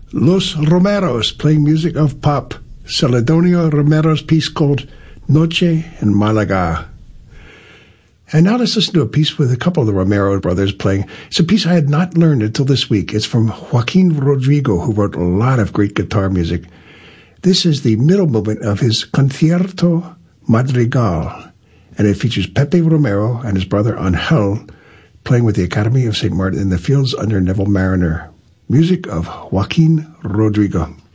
Los Romeros playing music of pop. Celedonio Romero's piece called Noche in Malaga. And now let's listen to a piece with a couple of the Romero brothers playing. It's a piece I had not learned until this week. It's from Joaquin Rodrigo, who wrote a lot of great guitar music. This is the middle movement of his Concierto Madrigal, and it features Pepe Romero and his brother Angel playing with the Academy of St. Martin in the Fields under Neville Mariner. Music of Joaquin Rodrigo.